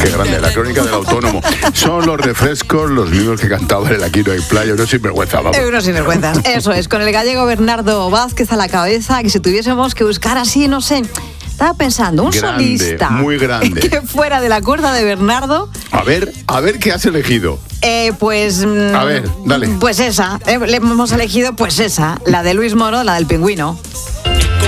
Qué grande, la crónica del autónomo. Son los refrescos los mismos que cantaban el Aquí no hay playa. Unos sinvergüenza, vamos. Unos sinvergüenzas, eso es. Con el gallego Bernardo Vázquez a la cabeza, que si tuviésemos que buscar así, no sé... Estaba pensando, un grande, solista muy grande, que fuera de la cuerda de Bernardo. A ver qué has elegido. Pues... A ver, dale. Pues esa, le hemos elegido pues esa, la de Luis Moro, la del Pingüino.